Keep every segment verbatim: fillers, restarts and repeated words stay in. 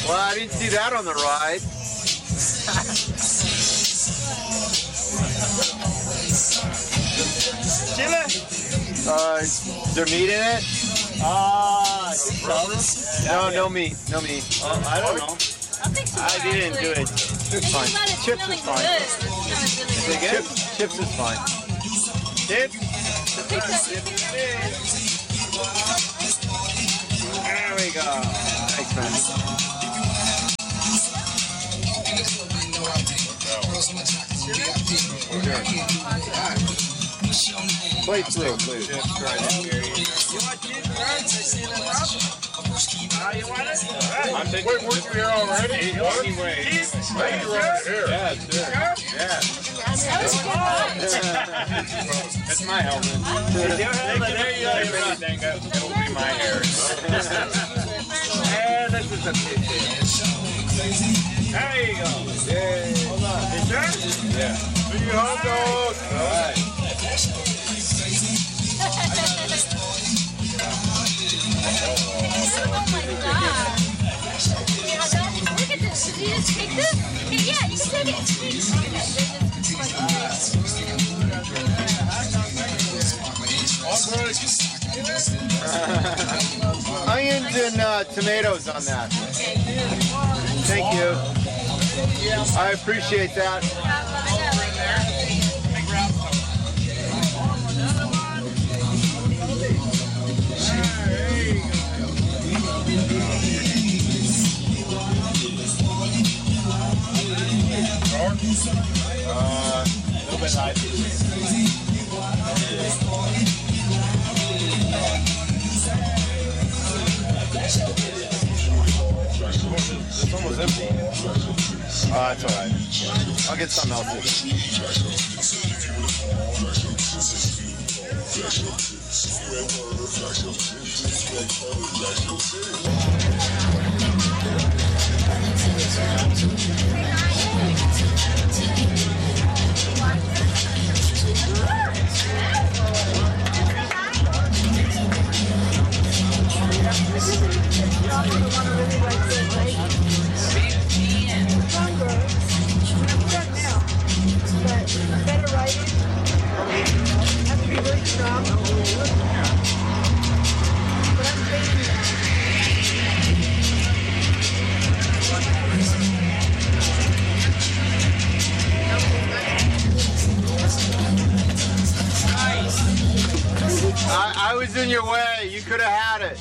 Well, I didn't see that on the ride. Chile? Uh, is there meat in it? Ah, No, no meat. No meat. Uh, I don't know. I think so. I didn't do it. It's fine. Chips is fine. Is it good? Chips, chips is fine. Chips? There we go. Thanks, man. Play through, please. You want cheese curds? I see that Ah, you want it? I'm thinking, wait, weren't you here already? Anyway. Cheese? Wait, you were here. Yeah, sure. Yeah. That's my helmet. It's your helmet. There you go. I really think that will be my hair. And this is a There you go. Yay. Hold on. You sure? Yeah. Big hot dog. All right. Oh my god. Look at this. Did you just take this? Yeah, you can take Uh, onions and uh, tomatoes on that. Thank you. I appreciate that. Uh, a little bit high. It's almost empty. Uh, it's alright. I'll get something I, I was in your way. You could have had it.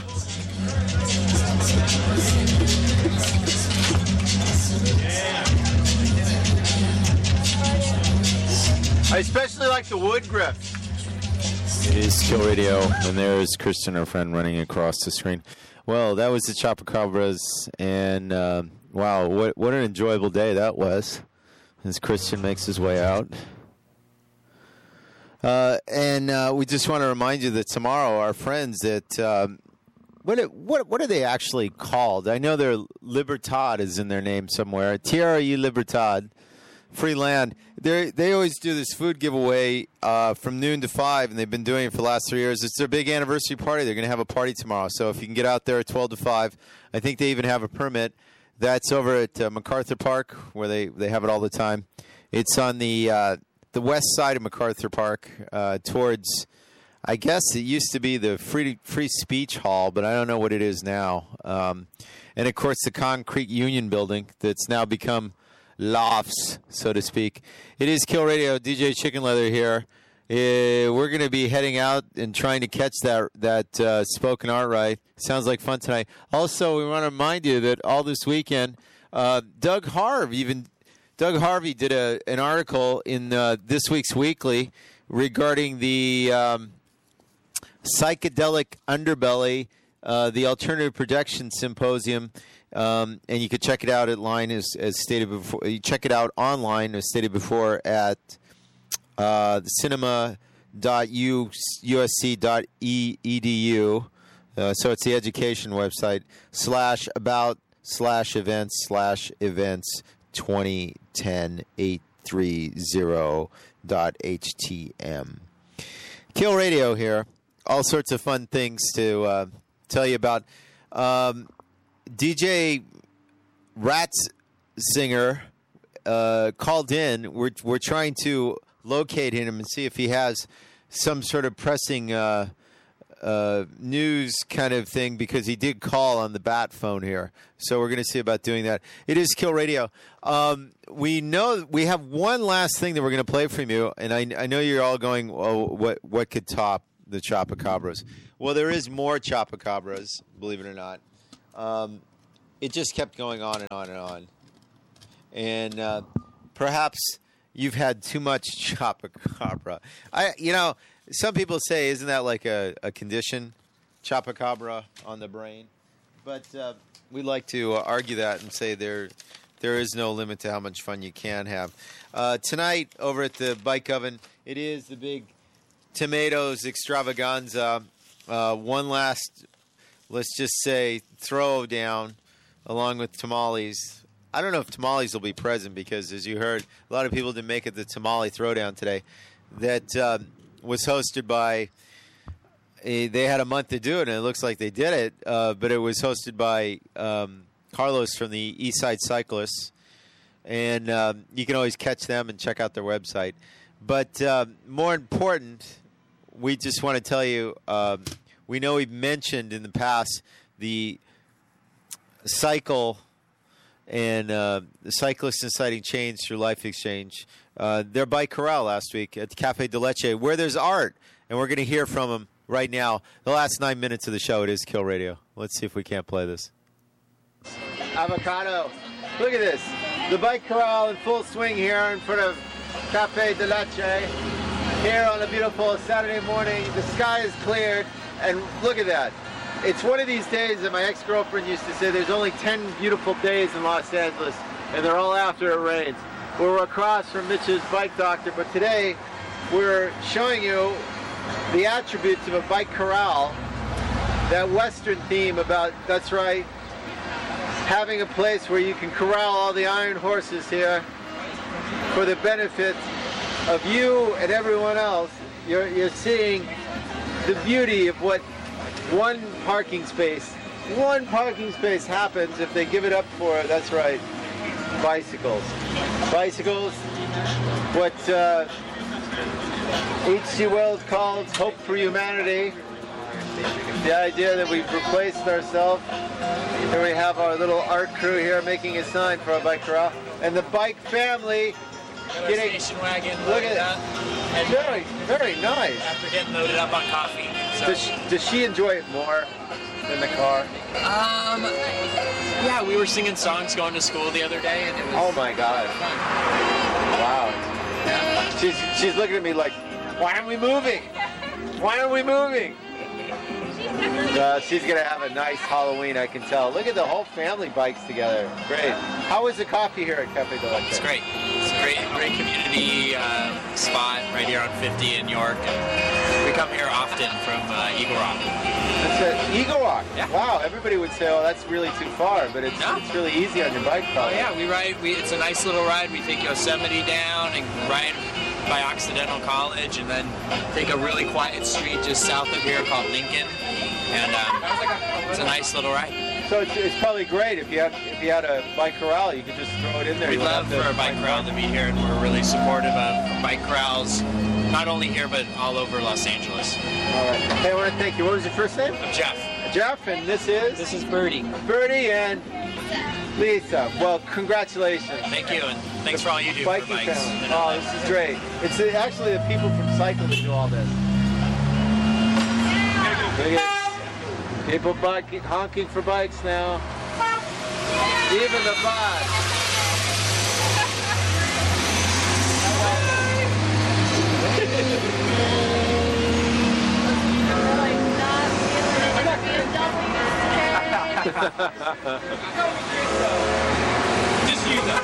I especially like the wood grip. It is Kill Radio, and there's Kristen, our friend, running across the screen. Well, that was the Chupacabras, and uh, wow, what what an enjoyable day that was, as Christian makes his way out. Uh, and uh, we just want to remind you that tomorrow, our friends at um, what what what are they actually called? I know they're Libertad is in their name somewhere. T R E Libertad, Free Land. They they always do this food giveaway uh, from noon to five, and they've been doing it for the last three years. It's their big anniversary party. They're going to have a party tomorrow. So if you can get out there at twelve to five, I think they even have a permit. That's over at uh, MacArthur Park, where they, they have it all the time. It's on the uh, the west side of MacArthur Park, uh, towards, I guess it used to be the Free Free Speech Hall, but I don't know what it is now. Um, and, of course, the Concrete Union Building that's now become lofts, so to speak. It is Kill Radio, D J Chicken Leather here. Uh, we're going to be heading out and trying to catch that that uh, spoken art right. Sounds like fun tonight. Also, we want to remind you that all this weekend, uh, Doug Harvey even Doug Harvey did a an article in uh, this week's Weekly regarding the um, psychedelic underbelly, uh, the Alternative Projection Symposium. Um, and you can check it out at line as, as stated before. You check it out online as stated before at uh, cinema dot u s c dot e d u. Uh, so it's the education website slash about slash events slash events twenty ten eight three zero dot h t m. Kill Radio here. All sorts of fun things to uh, tell you about. Um, D J Rats singer uh, called in. We're we're trying to locate him and see if he has some sort of pressing uh, uh, news kind of thing, because he did call on the bat phone here. So we're going to see about doing that. It is Kill Radio. Um, we know we have one last thing that we're going to play from you, and I, I know you're all going, oh, what what could top the Chupacabras? Well, there is more Chupacabras, believe it or not. Um, it just kept going on and on and on. And uh, perhaps you've had too much Chupacabra. I, you know, some people say, isn't that like a, a condition, Chupacabra on the brain? But uh, we like to uh, argue that and say there there is no limit to how much fun you can have. Uh, tonight, over at the Bike Oven, it is the big Tomatoes Extravaganza. Uh, one last, let's just say, throw down along with tamales. I don't know if tamales will be present because, as you heard, a lot of people didn't make it the tamale throwdown today. That uh, was hosted by, a, they had a month to do it, and it looks like they did it, uh, but it was hosted by um, Carlos from the Eastside Cyclists, and um, you can always catch them and check out their website. But uh, more important, we just want to tell you, um, we know we've mentioned in the past the cycle and uh, the Cyclists Inciting Change Through Life Exchange. Uh, their bike corral last week at the Cafe de Leche, where there's art, and we're going to hear from them right now. The last nine minutes of the show, it is Kill Radio. Let's see if we can't play this. Avocado. Look at this. The bike corral in full swing here in front of Cafe de Leche. Here on a beautiful Saturday morning. The sky is cleared, and look at that. It's one of these days that my ex-girlfriend used to say there's only ten beautiful days in Los Angeles, and they're all after it rains. We're across from Mitch's Bike Doctor, but today we're showing you the attributes of a bike corral, that Western theme about, that's right, having a place where you can corral all the iron horses here for the benefit of you and everyone else. You're, you're seeing the beauty of what one parking space, one parking space happens if they give it up for, that's right, bicycles. Bicycles, what uh, H G Wells calls Hope for Humanity. The idea that we've replaced ourselves. Here we have our little art crew here making a sign for our bike corral. And the bike family getting, station wagon look at that. Very, very nice. After getting loaded up on coffee. So. Does she, does she enjoy it more than the car? Um, yeah, we were singing songs going to school the other day, and it was. Oh my God! Wow. Yeah. She's she's looking at me like, why aren't we moving? Why aren't we moving? Uh, she's gonna have a nice Halloween, I can tell. Look at the whole family bikes together. Great. How was the coffee here at Cafe de Leche? It's great. It's a great, great community uh, spot right here on fifty in York. And we come here often from uh, Eagle Rock. It's a Eagle Rock. Yeah. Wow. Everybody would say, "Oh, that's really too far," but it's No. it's really easy on your bike. Oh Probably. yeah, we ride. We it's a nice little ride. We take Yosemite down and ride by Occidental College, and then take a really quiet street just south of here called Lincoln. And um, it's a nice little ride. So it's, it's probably great if you have if you had a bike corral, you could just throw it in there. We'd You wouldn't love have for to- our bike corral to be here, and we're really supportive of bike corrals, not only here but all over Los Angeles. All right. Hey, I want to thank you. What was your first name? I'm Jeff. Jeff, and this is This is Birdie. Birdie and Lisa. Well, congratulations. Thank you, and thanks for all you do Biking for bikes. family. and Oh, events. this is great. It's the, actually the people from Cycle that do all this. Look at people biking, honking for bikes now. Even the bus. Just you, though.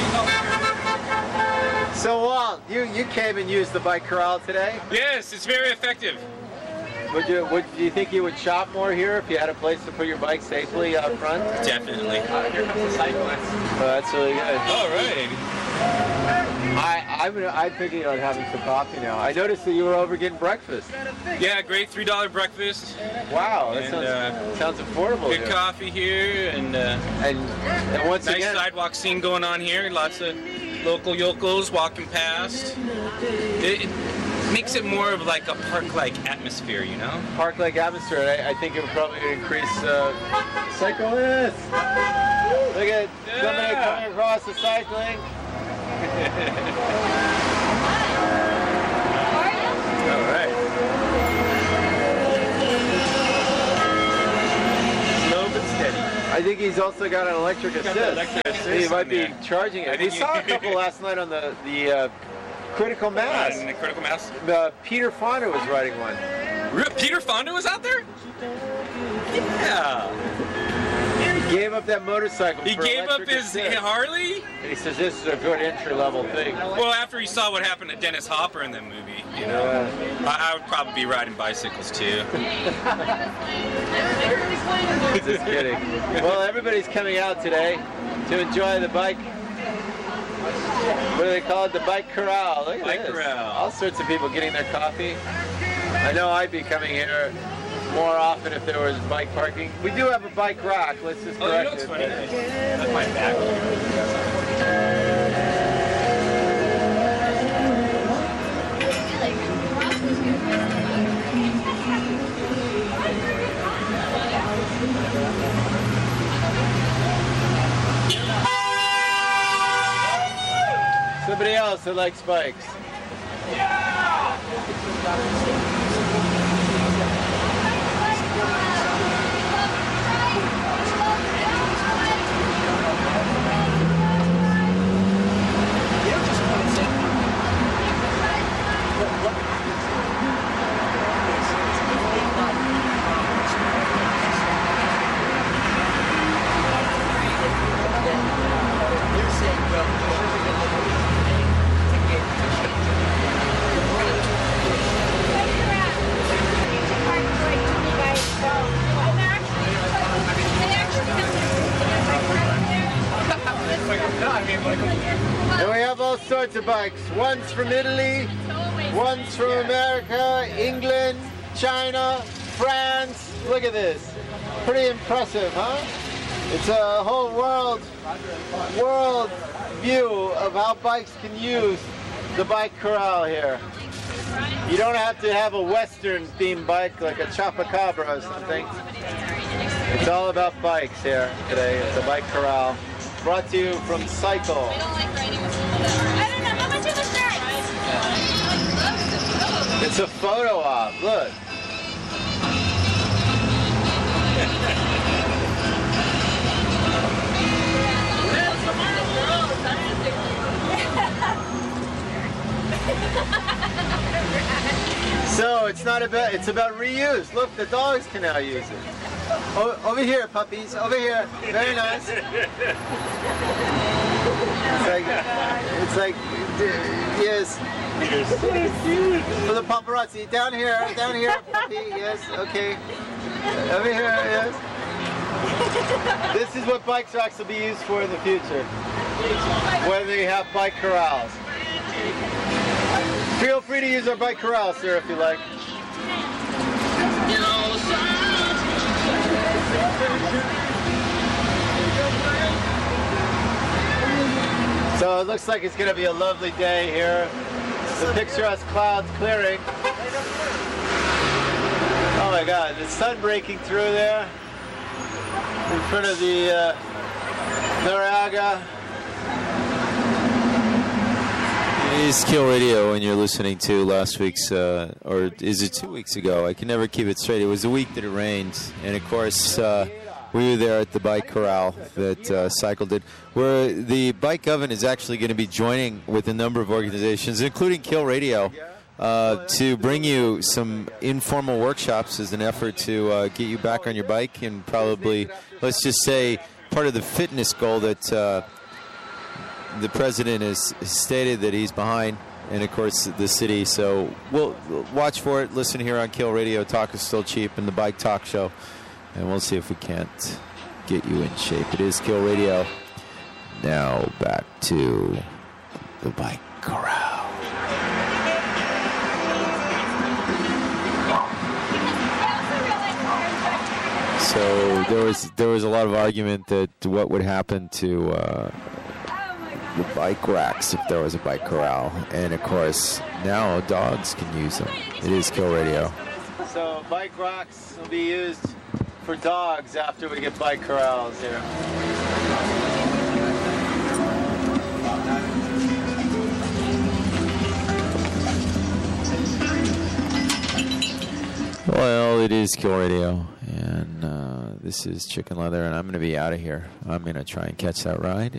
So, Walt, you, you came and used the bike corral today. Yes, it's very effective. Would you would do you think you would shop more here if you had a place to put your bike safely out front? Definitely. Oh, that's really good. All right. I I'm gonna, I'm thinking about having some coffee now. I noticed that you were over getting breakfast. Yeah, great three dollar breakfast. Wow, that And, sounds, uh, sounds affordable. Good here. coffee here, and uh, And, and once nice again, sidewalk scene going on here. Lots of local yokels walking past. It, it makes it more of like a park-like atmosphere, you know? park-like atmosphere. And I, I think it would probably increase uh, cyclists. Look at somebody Yeah. coming across the cycling. All right. Slow but steady. I think he's also got an electric assist. the electric assist he might on be there. charging I it. We think saw a he- couple last night on the the uh, Critical Mass. And the critical mass. Uh, Peter Fonda was riding one. Re- Peter Fonda was out there? Yeah. He gave up that motorcycle. He for gave up electric his assist. Harley? And he says this is a good entry level thing. Well, after he saw what happened to Dennis Hopper in that movie, you know, Uh, I, I would probably be riding bicycles too. just kidding. Well, everybody's coming out today to enjoy the bike. What do they call it? The bike corral. Look at Bike this. corral. All sorts of people getting their coffee. I know I'd be coming here more often if there was bike parking. We do have a bike rack. Let's just Oh, you correct know what's it. funny? That's my back. Somebody else that likes bikes. And we have all sorts of bikes. One's from Italy, one's from America, England, China, France. Look at this. Pretty impressive, huh? It's a whole world, world view of how bikes can use the bike corral here. You don't have to have a Western themed bike like a Chupacabra or something. It's all about bikes here today. It's a bike corral. Brought to you from Cycle. I don't know. How much are the shirts? It's a photo op. Look. So it's not about, it's about reuse. Look, the dogs can now use it. O- over here, puppies. Over here. Very nice. It's like, it's like, yes. For the paparazzi. Down here, down here, puppy. Yes, okay. Over here, yes. This is what bike racks will be used for in the future. When they have bike corrals. Feel free to use our bike corral, sir, if you like. So it looks like it's going to be a lovely day here. The picturesque clouds clearing. Oh my God, the sun breaking through there in front of the uh, Noraga. It is Kill Radio, and you're listening to last week's, uh, or is it two weeks ago? I can never keep it straight. It was the week that it rained, and of course, uh, we were there at the bike corral that uh, Cycle did, where the Bike Oven is actually going to be joining with a number of organizations, including Kill Radio, uh, to bring you some informal workshops as an effort to uh, get you back on your bike, and probably, let's just say, part of the fitness goal that uh, the president has stated that he's behind, and of course the city. So we'll watch for it. Listen here on Kill Radio. Talk is still cheap, and the Bike Talk Show, and we'll see if we can't get you in shape. It is Kill Radio. Now back to the Bike Corral. So there was there was a lot of argument that what would happen to uh, the bike racks if there was a bike corral, and of course now dogs can use them. It is Kill Radio. So bike racks will be used for dogs after we get bike corrals here. Well, it is Kill Radio, and uh, this is Chicken Leather, and I'm going to be out of here. I'm going to try and catch that ride.